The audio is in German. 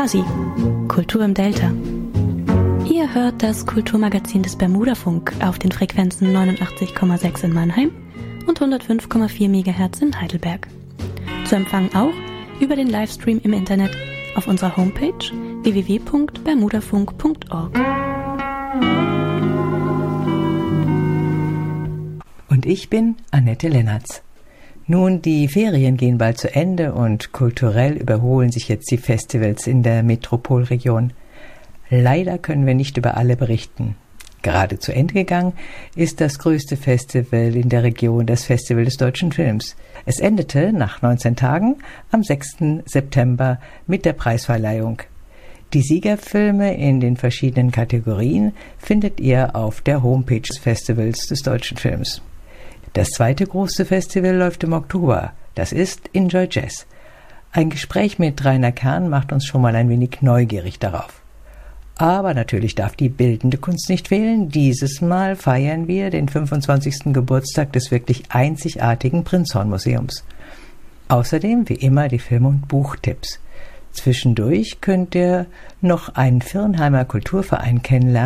Fuzzy, Kultur im Delta. Ihr hört das Kulturmagazin des Bermuda-Funk auf den Frequenzen 89,6 in Mannheim und 105,4 MHz in Heidelberg. Zu empfangen auch über den Livestream im Internet auf unserer Homepage www.bermudafunk.org. Und ich bin Annette Lennertz. Nun, die Ferien gehen bald zu Ende und kulturell überholen sich jetzt die Festivals in der Metropolregion. Leider können wir nicht über alle berichten. Gerade zu Ende gegangen ist das größte Festival in der Region, das Festival des deutschen Films. Es endete nach 19 Tagen am 6. September mit der Preisverleihung. Die Siegerfilme in den verschiedenen Kategorien findet ihr auf der Homepage des Festivals des deutschen Films. Das zweite große Festival läuft im Oktober. Das ist Enjoy Jazz. Ein Gespräch mit Rainer Kern macht uns schon mal ein wenig neugierig darauf. Aber natürlich darf die bildende Kunst nicht fehlen. Dieses Mal feiern wir den 25. Geburtstag des wirklich einzigartigen Prinzhorn-Museums. Außerdem wie immer die Film- und Buchtipps. Zwischendurch könnt ihr noch einen Viernheimer Kulturverein kennenlernen,